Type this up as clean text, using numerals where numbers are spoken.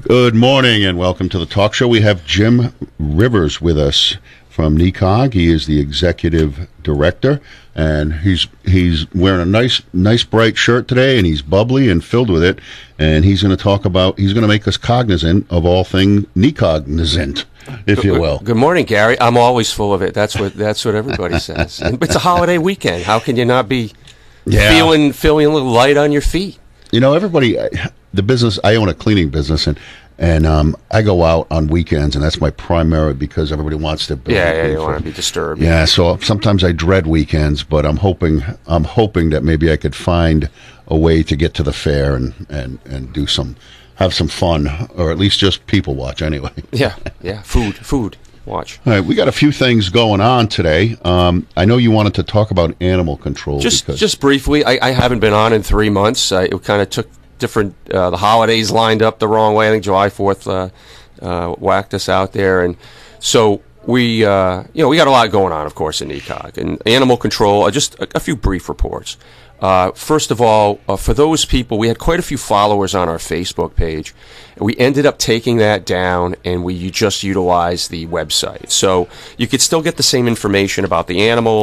Good morning and welcome to the talk show. We have Jim Rivers with us from NECOG. He is the executive director, and he's wearing a nice bright shirt today, and he's bubbly and filled with it. And he's going to make us cognizant of all things NECOGnisant, if you will. Good morning, Gary. I'm always full of it. That's what everybody says. It's a holiday weekend. How can you not be feeling a little light on your feet? You know, everybody, the business, I own a cleaning business, and I go out on weekends, and that's my primary because everybody wants to. You don't want to be disturbed. Yeah, so sometimes I dread weekends, but I'm hoping that maybe I could find a way to get to the fair and have some fun, or at least just people watch anyway. Yeah, food watch. All right, we got a few things going on today. I know you wanted to talk about animal control. Just briefly, I haven't been on in 3 months. It kind of took different, the holidays lined up the wrong way. I think July 4th whacked us out there. And so we got a lot going on, of course, in NECOG. And animal control, just a few brief reports. First of all, for those people, we had quite a few followers on our Facebook page. And we ended up taking that down, and we just utilized the website. So you could still get the same information about the animals.